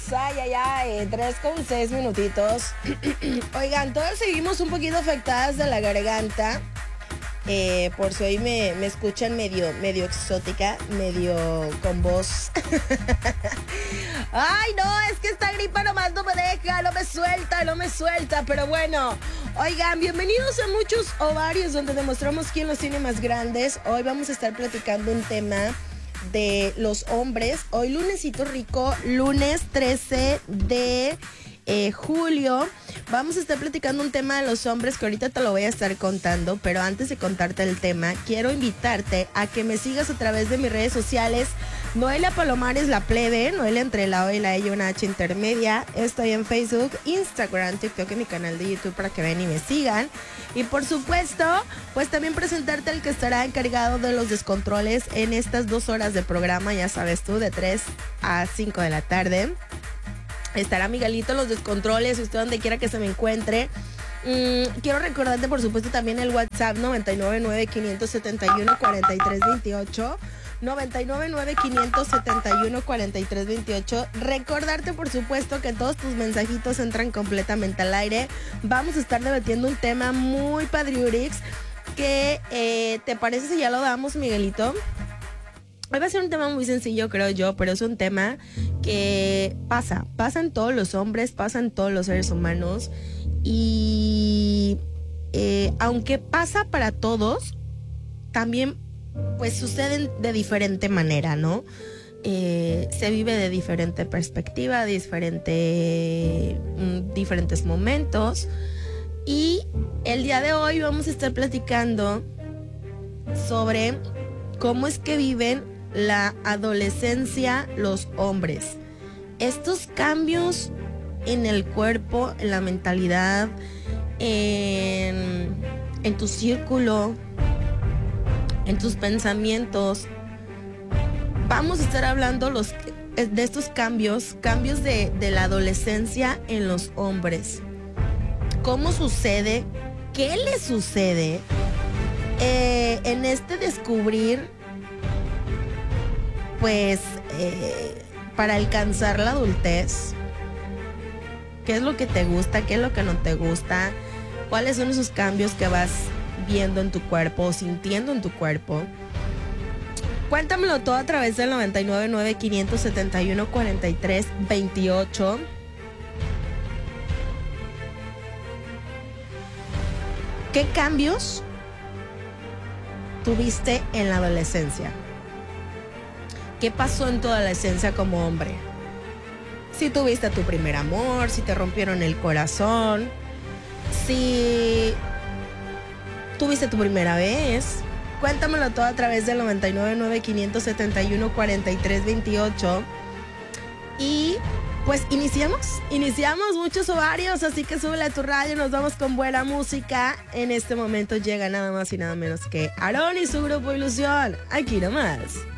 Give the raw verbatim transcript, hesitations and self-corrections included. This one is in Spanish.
Ay, ay, ay, tres con seis minutitos. Oigan, todos seguimos un poquito afectadas de la garganta. Eh, por si hoy me, me escuchan medio, medio exótica, medio con voz. Ay, no, es que esta gripa nomás no me deja, no me suelta, no me suelta. Pero bueno, oigan, bienvenidos a Muchos Ovarios, donde demostramos quién los tiene más grandes. Hoy vamos a estar platicando un tema de los hombres. Hoy lunesito rico, lunes trece de eh, julio. Vamos a estar platicando un tema de los hombres que ahorita te lo voy a estar contando, pero antes de contarte el tema, quiero invitarte a que me sigas a través de mis redes sociales. Noelia Palomares La Plebe, Noelia entre la O y la E y una H intermedia. Estoy en Facebook, Instagram, TikTok y mi canal de YouTube para que vean y me sigan. Y por supuesto, pues también presentarte al que estará encargado de los descontroles en estas dos horas de programa, ya sabes tú, de tres a cinco de la tarde. Estará Miguelito en los descontroles, usted donde quiera que se me encuentre. Mm, quiero recordarte, por supuesto, también el WhatsApp noventa y nueve nueve, quinientos setenta y uno, cuarenta y tres veintiocho. noventa y nueve nueve, quinientos setenta y uno, cuarenta y tres veintiocho. Recordarte, por supuesto, que todos tus mensajitos entran completamente al aire. Vamos a estar debatiendo un tema muy padriurix que eh, ¿te parece si ya lo damos, Miguelito? Hoy va a ser un tema muy sencillo, creo yo, pero es un tema que pasa, pasa en todos los hombres, pasa en todos los seres humanos y eh, aunque pasa para todos, también pues suceden de diferente manera, ¿no? Eh, se vive de diferente perspectiva, de diferente, mm, diferentes momentos. Y el día de hoy vamos a estar platicando sobre cómo es que viven la adolescencia los hombres. Estos cambios en el cuerpo, en la mentalidad, en, en tu círculo, en tus pensamientos. Vamos a estar hablando los, de estos cambios, cambios de, de la adolescencia en los hombres. ¿Cómo sucede? ¿Qué le sucede eh, en este descubrir, pues, eh, para alcanzar la adultez? ¿Qué es lo que te gusta? ¿Qué es lo que no te gusta? ¿Cuáles son esos cambios que vas viendo en tu cuerpo o sintiendo en tu cuerpo? Cuéntamelo todo a través del noventa y nueve nueve, quinientos setenta y uno, cuarenta y tres veintiocho. ¿Qué cambios tuviste en la adolescencia? ¿Qué pasó en tu adolescencia como hombre? Si tuviste a tu primer amor, si te rompieron el corazón, si tuviste tu primera vez. Cuéntamelo todo a través del noventa y nueve nueve, quinientos setenta y uno, cuarenta y tres veintiocho. Y pues iniciamos, iniciamos Muchos Ovarios, así que súbele a tu radio, nos vamos con buena música. En este momento llega nada más y nada menos que Aarón y su grupo Ilusión, aquí nomás.